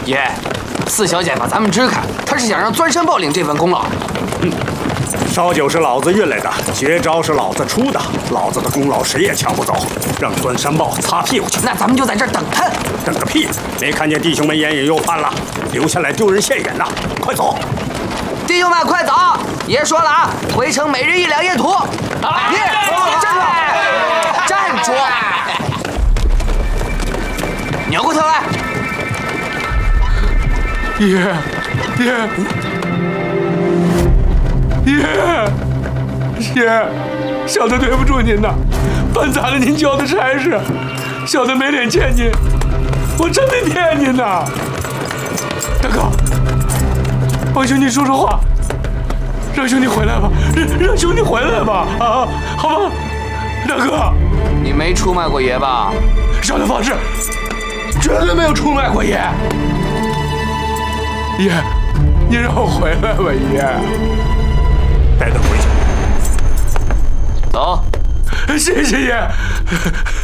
爷，四小姐把咱们支开，她是想让钻山豹领这份功劳。 烧酒是老子运来的，绝招是老子出的，老子的功劳谁也抢不走。让钻山豹擦屁股去。 那咱们就在这儿等他。 等个屁！没看见弟兄们眼影又犯了，留下来丢人现眼呐！快走！ 弟兄们，快走！爷说了啊，回城每日1两夜图。爷，站住！站住！扭过头来。 爷，小的对不住您呐，办砸了您交的差事，小的没脸见您，我真没骗您呐。大哥，帮兄弟说说话，让兄弟回来吧，让兄弟回来吧，啊，好吗？大哥， 你没出卖过爷吧？ 小的发誓，绝对没有出卖过爷。爷，你让我回来吧，爷。 带他回去。 走。 谢谢爷。